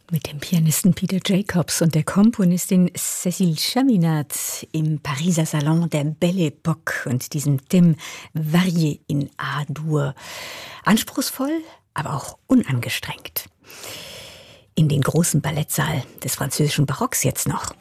Mit dem Pianisten Peter Jacobs und der Komponistin Cécile Chaminade im Pariser Salon der Belle Époque und diesem Thème varié in A-Dur. Anspruchsvoll, aber auch unangestrengt. In den großen Ballettsaal des französischen Barocks jetzt noch.